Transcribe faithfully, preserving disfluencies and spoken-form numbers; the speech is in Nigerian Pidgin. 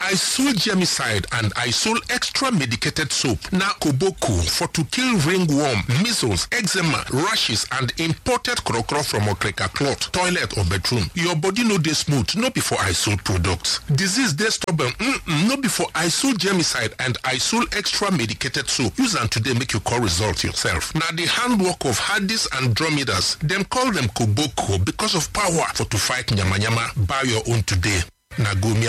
Isol Germicide and Isol Extra Medicated Soap. Na Koboko for to kill ringworm, measles, eczema, rashes, and imported krokro from Okreka cloth, toilet or bedroom. Your body no dey smooth, no be for Isol products. Disease dey stubborn, mm-mm, no be for Isol Germicide and Isol Extra Medicated Soap. Use them today, make you call result yourself. Now the handwork of Hadis and Dromedas, them call them Koboko because of power for to fight nyama nyama. Buy your own today. Nagomi